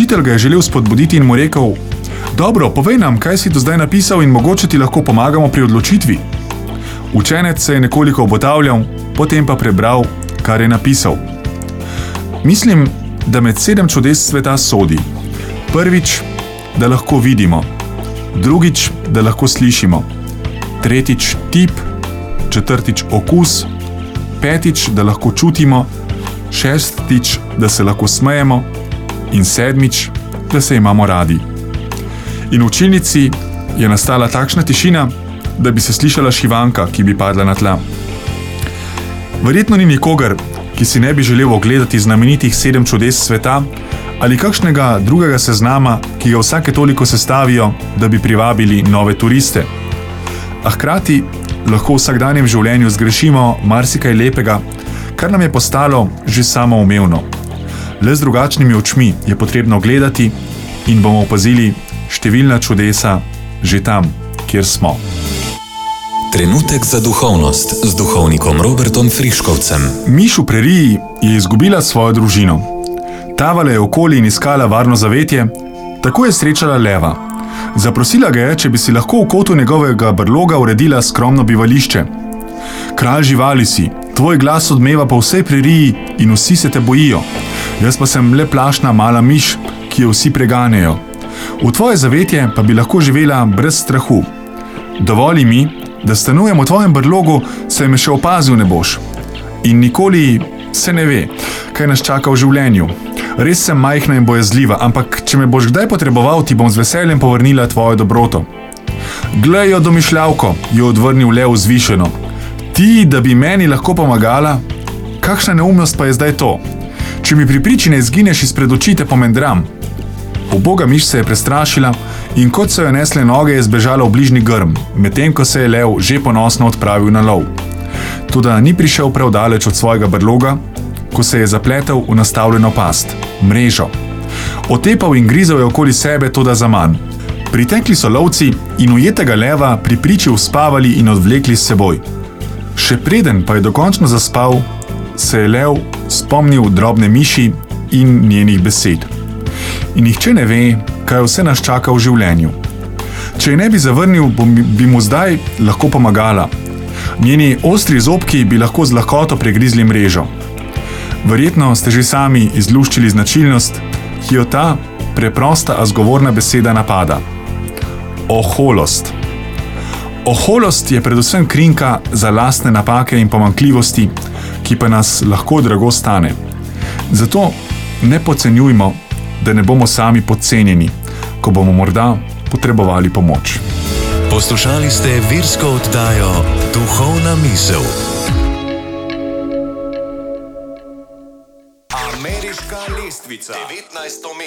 Učitelj ga je želel spodbuditi in mu rekel: dobro, povej nam, kaj si do zdaj napisal in mogoče ti lahko pomagamo pri odločitvi. Učenec se je nekoliko obotavljal, potem pa prebral, kar je napisal. Mislim, da med 7 čudes sveta sodi: prvič, da lahko vidimo, drugič, da lahko slišimo, tretjič tip, četrtič okus, petič, da lahko čutimo, šestič, da se lahko smejemo in sedmič, da se imamo radi. In v učilnici je nastala takšna tišina, da bi se slišala šivanka, ki bi padla na tla. Verjetno ni nikogar, ki si ne bi želel ogledati znamenitih 7 čudes sveta ali kakšnega drugega seznama, ki ga vsake toliko sestavijo, da bi privabili nove turiste. A hkrati lahko v vsakdanjem življenju zgrešimo marsikaj lepega, kar nam je postalo že samoumevno. Le z drugačnimi očmi je potrebno gledati in bomo opazili številna čudesa že tam, kjer smo. Trenutek za duhovnost z duhovnikom Robertom Friškovcem. Miš v preriji je izgubila svojo družino. Tavala je okoli in iskala varno zavetje, tako je srečala leva. Zaprosila ga je, če bi si lahko v kotu njegovega brloga uredila skromno bivališče. Kralj živali si, tvoj glas odmeva po vsej preriji in vsi se te bojijo. Jaz pa sem le plašna mala miš, ki jo vsi preganjajo. V tvoje zavetje pa bi lahko živela brez strahu. Dovoli mi, da stanujem v tvojem brlogu, saj me še opazil ne boš. In nikoli se ne ve, kaj nas čaka v življenju. Res sem majhna in bojazljiva, ampak če me boš kdaj potreboval, ti bom z veseljem povrnila tvojo dobroto. Glej jo, domišljavko, je odvrnil lev vzvišeno. Ti, da bi meni lahko pomagala? Kakšna neumnost pa je zdaj to? Če mi pri priči ne izgineš izpred oči, te pomendram. Uboga miš se je prestrašila in kot so jo nesle noge, je zbežala v bližnji grm, medtem ko se je lev že ponosno odpravil na lov. Toda ni prišel prav daleč od svojega brloga, ko se je zapletel v nastavljeno past, mrežo. Otepal in grizel je okoli sebe, toda zaman. Pritekli so lovci in ujetega leva pri priči uspavali in odvlekli s seboj. Še preden pa je dokončno zaspal, se je lev spomnil drobne miši in njenih besed. In nihče ne ve, kaj vse nas čaka v življenju. Če je ne bi zavrnil, bi mu zdaj lahko pomagala. Njeni ostri zobki bi lahko z lahkoto pregrizli mrežo. Verjetno ste že sami izluščili značilnost, ki jo ta preprosta, a zgovorna beseda napada. Oholost. Oholost je predvsem krinka za lastne napake in pomanjkljivosti, ki pa nas lahko drago stane. Zato ne podcenjujmo, da ne bomo sami podcenjeni, ko bomo morda potrebovali pomoč. Poslušali ste virsko oddajo Duhovna misel. Ameriška lestvica. 19.